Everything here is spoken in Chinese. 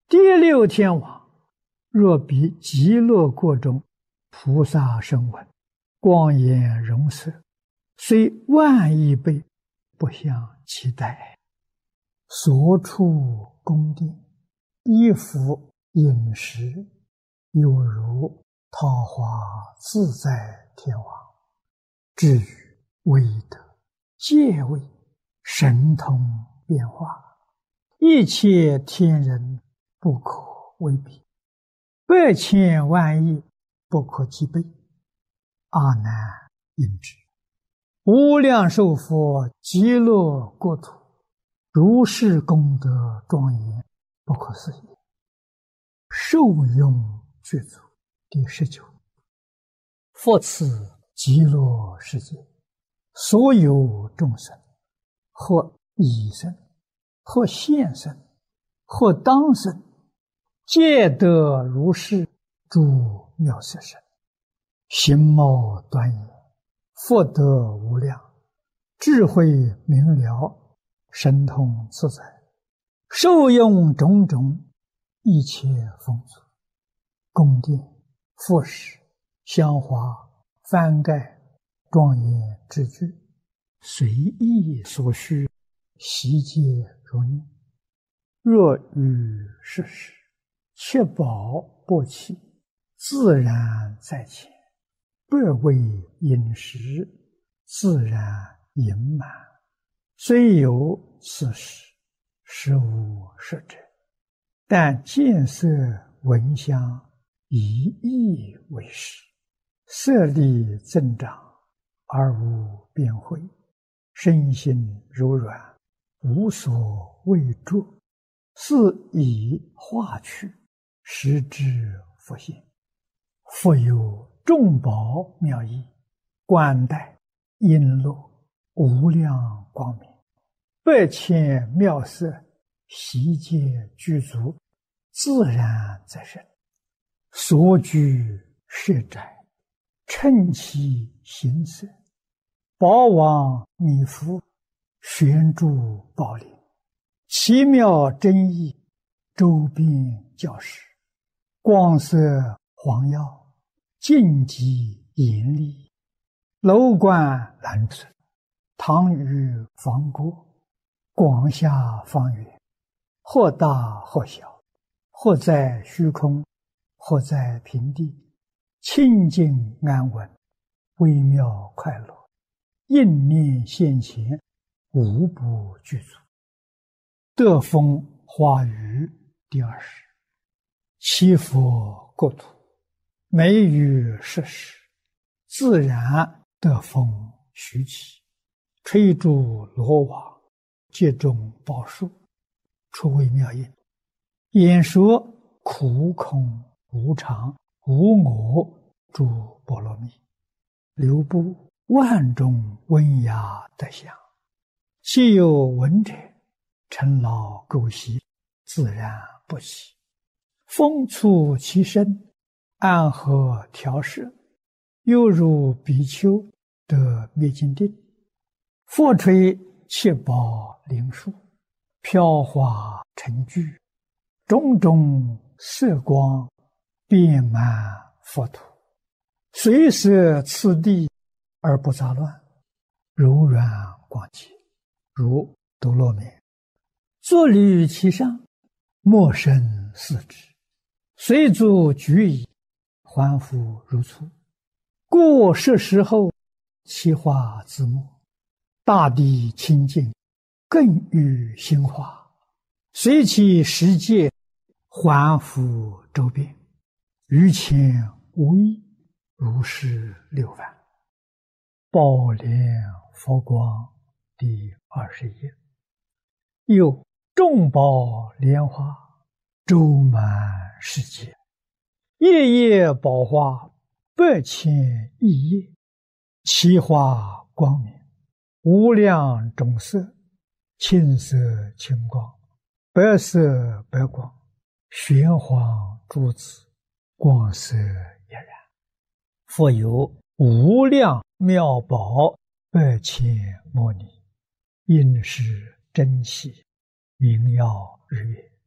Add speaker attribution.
Speaker 1: 第六天王，若比极乐国中菩萨声闻，光颜容色，虽万亿倍，不相期待。所处宫殿，衣服饮食，犹如桃花自在天王。至于威德、戒位、神通变化，一切天人不可为比，百千万亿不可计备。阿难应知，无量寿佛极乐国土，如是功德庄严，不可思议。受用具足。第19，佛此极乐世界，所有众生，或已生，或现生，或当生，皆得如是诸妙色身，形貌端严，福德无量，智慧明了，神通自在，受用种种一切丰足，宫殿、佛室、香花、幡盖、庄严之具，随意所需，悉皆如念。若遇世事，确保不起，自然在前，不为饮食，自然盈满。虽有此事，实无实者，但见色闻香，以意为实，色力增长，而无边慧，身心柔软，无所畏著，是以化去，实之佛性。复有众宝妙义，冠带璎珞，无量光明，百千妙色，悉皆具足，自然在身。所居舍宅，称其形色，宝王弥覆，悬诸宝林，奇妙真义，周边教室，光色黄耀，净极严厉，楼观蓝色，堂宇房郭，广厦方圆，或大或小，或在虚空，或在平地，清净安稳，微妙快乐，应念现前，无不具足。德风华语第20，七佛国土，美于世事，自然德风徐起，吹诸罗网，皆种宝树，出微妙音，演说苦空无常无我诸波罗蜜，流布万种温雅德相，既有闻者，尘劳垢习，自然不起。风触其身，安和调摄，犹如比丘得灭尽定。佛吹七宝灵树，飘华成聚，种种色光，遍满佛土，随摄次第而不杂乱，柔软广洁，如斗罗面。坐履其上，莫生四肢，随足举矣，还复如初。故是时候，其化自没，大地清净，更欲兴化，随其世界，还复周遍，于前无异，如是六番。宝莲佛光第21。又众宝莲花，周满世界，夜夜宝花，百千亿叶，其花光明，无量种色，青色青光，白色白光，玄黄珠子，光色俨然。复有无量妙宝，百千摩尼，应是珍奇，明耀日月，